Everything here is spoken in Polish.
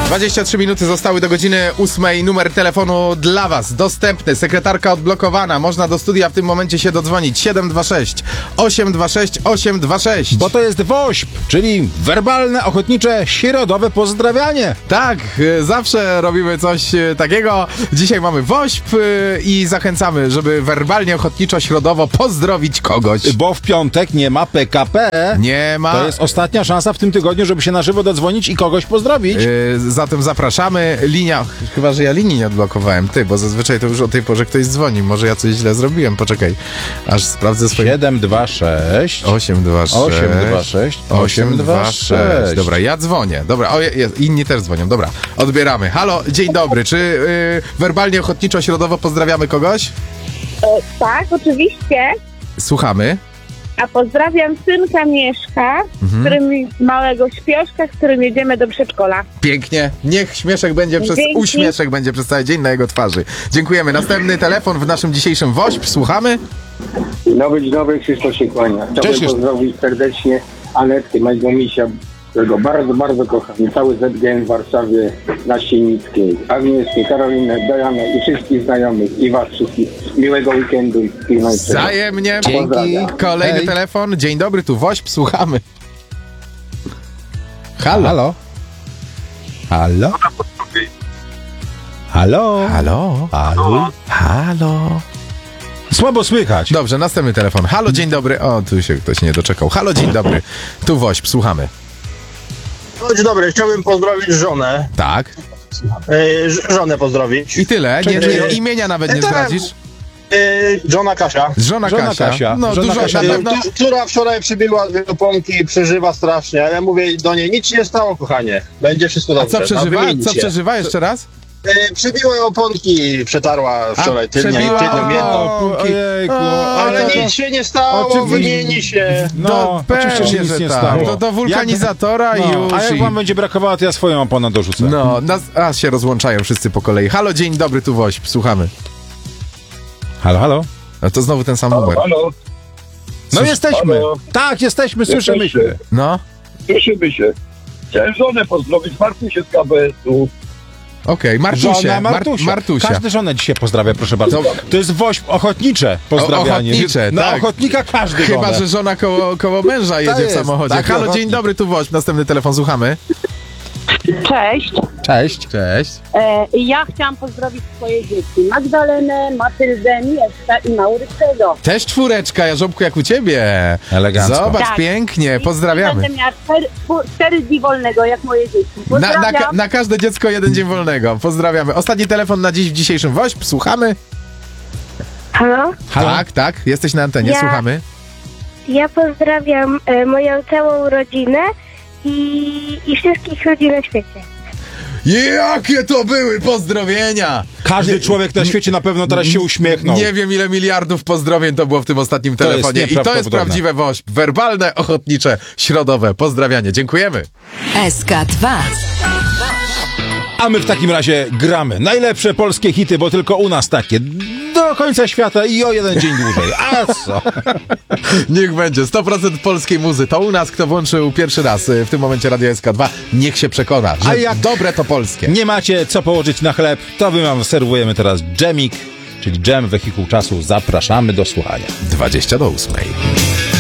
23 minuty zostały do godziny 8. Numer telefonu dla Was dostępny. Sekretarka odblokowana. Można do studia w tym momencie się dodzwonić. 726 826 826. Bo to jest WOŚP, czyli werbalne, ochotnicze, środowe pozdrawianie. Tak, zawsze robimy coś takiego. Dzisiaj mamy WOŚP i zachęcamy, żeby werbalnie, ochotniczo, środowo pozdrowić kogoś. Bo w piątek nie ma PKP. Nie ma. To jest ostatnia szansa w tym tygodniu, żeby się na żywo dodzwonić i kogoś pozdrowić. Zatem zapraszamy. Linia, chyba że ja linii nie odblokowałem, bo zazwyczaj to już o tej porze ktoś dzwoni. Może ja coś źle zrobiłem, poczekaj. Aż sprawdzę swoje... 726 826 826. Dobra, ja dzwonię. Dobra, inni też dzwonią. Dobra, odbieramy. Halo, dzień dobry. Czy werbalnie, ochotniczo, środowo pozdrawiamy kogoś? Tak, oczywiście. Słuchamy. A pozdrawiam synka Mieszka, małego śpioszka, z którym jedziemy do przedszkola. Pięknie. Niech śmieszek będzie uśmieszek będzie przez cały dzień na jego twarzy. Dziękujemy. Następny telefon w naszym dzisiejszym WOŚP. Słuchamy. Dzień dobry, Krzysztof się kłania. Chciałbym pozdrowić serdecznie Anetkę, mojego misia, którego bardzo, bardzo kocham. I cały ZGN w Warszawie na Sienickiej. Agnieszkę, Karolinę, Dianę i wszystkich znajomych i was wszystkich. Miłego weekendu i wzajemnie. Dzięki. Kolejny telefon. Dzień dobry, tu WOŚP. Słuchamy. Halo. Halo. Halo. Halo. Halo. Halo. Halo. Słabo słychać. Dobrze, następny telefon. Halo, dzień dobry. O, tu się ktoś nie doczekał. Halo, dzień dobry. Tu WOŚP, słuchamy. Dzień dobry, chciałbym pozdrowić żonę. Tak. Żonę pozdrowić. I tyle? Imienia nawet nie zdradzisz? Żona Kasia. Żona Kasia. No, żona dużo Kasia. na pewno... Która wczoraj przybiła dwie pompki, przeżywa strasznie, ale mówię do niej, nic się nie stało, kochanie. Będzie wszystko dobrze. A co przeżywa? Co przeżywa jeszcze raz? Przybiła oponki, przetarła wczoraj tylnie miętą. Ale nic się nie stało, wymieni się. No, oczywiście się nic nie stało. To do wulkanizatora i już. A jak wam będzie brakowało, to ja swoją oponę dorzucę. No, się rozłączają wszyscy po kolei. Halo, dzień dobry, tu WOŚP, słuchamy. Halo, halo. A to znowu ten sam numer. Halo. No jesteśmy. Halo. Tak, jesteśmy, słyszymy się. No. Słyszymy się. Chciałem żonę pozdrowić, Martusię z KBS-u. Okej, Martusia. Martusia. Każdy żonę dzisiaj pozdrawia, proszę bardzo. To jest WOŚP ochotnicze pozdrawianie. Ochotnicze, na tak. ochotnika każdy Chyba, że żona koło męża jedzie w samochodzie. Tak, halo, dzień dobry, tu WOŚP. Następny telefon, słuchamy. Cześć. Cześć. Cześć. Ja chciałam pozdrowić swoje dzieci. Magdalenę, Matyldę, Mieszka i Maurycego. Też czwóreczka, Jarząbku, jak u ciebie. Elegancko. Zobacz, Tak. pięknie, pozdrawiamy. Będę miała 4 dni wolnego, jak moje dzieci. Pozdrawiam. Na każde dziecko jeden dzień wolnego. Pozdrawiamy. Ostatni telefon na dziś w dzisiejszym WOŚP. Słuchamy. Halo? Tak. Jesteś na antenie, słuchamy. Ja pozdrawiam moją całą rodzinę i wszystkich ludzi na świecie. Jakie to były pozdrowienia! Każdy człowiek na świecie na pewno teraz się uśmiechnął. Nie wiem, ile miliardów pozdrowień to było w tym ostatnim telefonie. I to jest prawdziwe WOŚP. Werbalne, ochotnicze, środowe. Pozdrawianie. Dziękujemy. SK2. A my w takim razie gramy najlepsze polskie hity, bo tylko u nas takie. Do końca świata i o jeden dzień dłużej. A co? Niech będzie. 100% polskiej muzy. To u nas, kto włączył pierwszy raz w tym momencie Radio SK2, niech się przekona, że a jak dobre to polskie. Nie macie co położyć na chleb, to my wam serwujemy teraz dżemik, czyli dżem, wehikuł czasu. Zapraszamy do słuchania. 7:20.